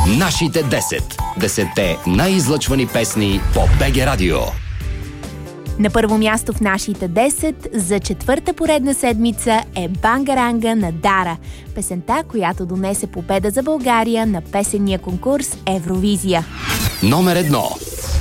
Нашите 10. 10-те най-излъчвани песни по БГ Радио. На първо място в нашите 10 за четвърта поредна седмица е Бангаранга на Дара. Песента, която донесе победа за България на песенния конкурс Евровизия. Номер 1.